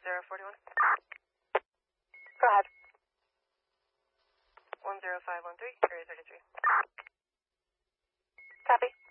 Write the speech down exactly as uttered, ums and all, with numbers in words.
zero four one. Go ahead. one zero five one three, area thirty-three. Copy.